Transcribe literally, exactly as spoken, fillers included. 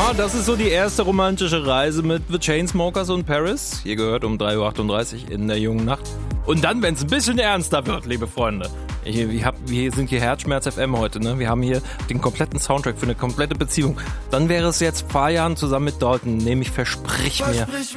Ja, das ist so die erste romantische Reise mit The Chainsmokers und Paris. Hier gehört um drei Uhr achtunddreißig in der jungen Nacht. Und dann, wenn es ein bisschen ernster wird, liebe Freunde. Ich, ich hab, wir sind hier Herzschmerz F M heute, ne? Wir haben hier den kompletten Soundtrack für eine komplette Beziehung. Dann wäre es jetzt ein paar Jahren zusammen mit Dalton, nämlich Versprich mir.